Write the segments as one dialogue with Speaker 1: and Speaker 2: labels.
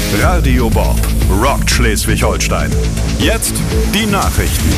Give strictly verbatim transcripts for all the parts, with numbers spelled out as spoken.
Speaker 1: Radio Bob rockt Schleswig-Holstein. Jetzt die Nachrichten.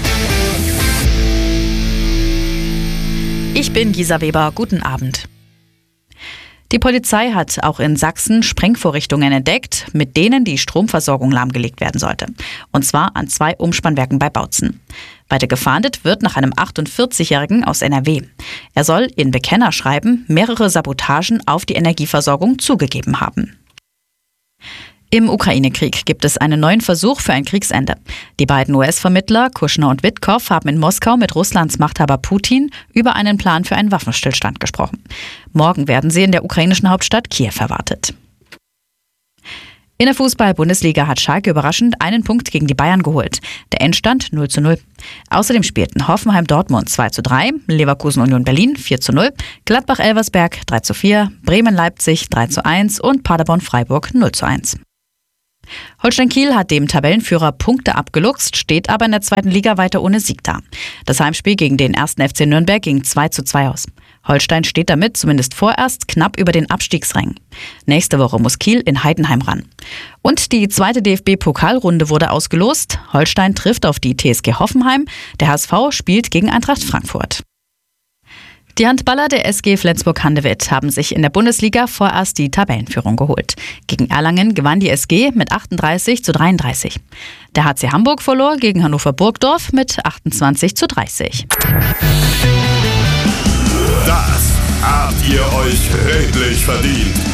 Speaker 2: Ich bin Gisa Weber. Guten Abend. Die Polizei hat auch in Sachsen Sprengvorrichtungen entdeckt, mit denen die Stromversorgung lahmgelegt werden sollte. Und zwar an zwei Umspannwerken bei Bautzen. Weiter gefahndet wird nach einem achtundvierzigjährigen aus N R W. Er soll in Bekennerschreiben mehrere Sabotagen auf die Energieversorgung zugegeben haben. Im Ukraine-Krieg gibt es einen neuen Versuch für ein Kriegsende. Die beiden U S-Vermittler Kushner und Witkow haben in Moskau mit Russlands Machthaber Putin über einen Plan für einen Waffenstillstand gesprochen. Morgen werden sie in der ukrainischen Hauptstadt Kiew erwartet. In der Fußball-Bundesliga hat Schalke überraschend einen Punkt gegen die Bayern geholt. Der Endstand null zu null. Außerdem spielten Hoffenheim-Dortmund zwei zu drei, Leverkusen-Union Berlin vier zu null, Gladbach-Elversberg drei zu vier, Bremen-Leipzig drei zu eins und Paderborn-Freiburg null zu eins. Holstein Kiel hat dem Tabellenführer Punkte abgeluchst, steht aber in der zweiten Liga weiter ohne Sieg da. Das Heimspiel gegen den ersten F C Nürnberg ging zwei zu zwei aus. Holstein steht damit zumindest vorerst knapp über den Abstiegsrängen. Nächste Woche muss Kiel in Heidenheim ran. Und die zweite D F B-Pokalrunde wurde ausgelost. Holstein trifft auf die T S G Hoffenheim. Der H S V spielt gegen Eintracht Frankfurt. Die Handballer der S G Flensburg-Handewitt haben sich in der Bundesliga vorerst die Tabellenführung geholt. Gegen Erlangen gewann die S G mit achtunddreißig zu dreiunddreißig. Der H C Hamburg verlor gegen Hannover Burgdorf mit achtundzwanzig zu dreißig.
Speaker 1: Das habt ihr euch redlich verdient.